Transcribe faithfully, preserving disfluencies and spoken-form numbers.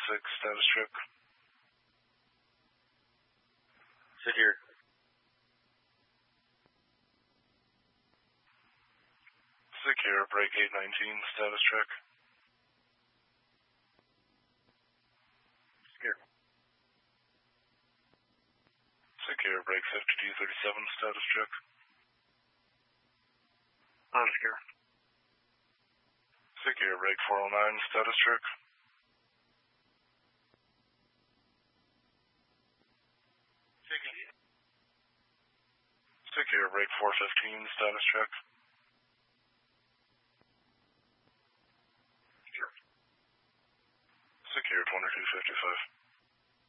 six, status check. Secure. Secure, break eight nineteen, status check. Secure. Secure, break fifty-two thirty-seven, status check. Non-secure. Secure, break four oh nine, status check. Secure. Secure, break four fifteen, status check. Secure. Secure, twenty-two fifty-five.